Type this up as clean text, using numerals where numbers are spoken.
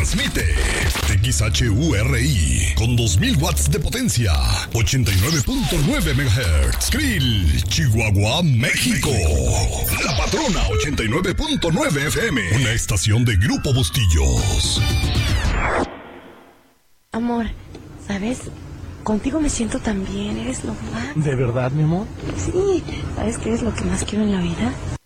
Transmite XHURI con 2000 watts de potencia, 89.9 MHz. Krill, Chihuahua, México. La Patrona, 89.9 FM. Una estación de Grupo Bustillos. Amor, ¿sabes? Contigo me siento tan bien, eres lo más. ¿De verdad, mi amor? Sí, ¿sabes qué es lo que más quiero en la vida?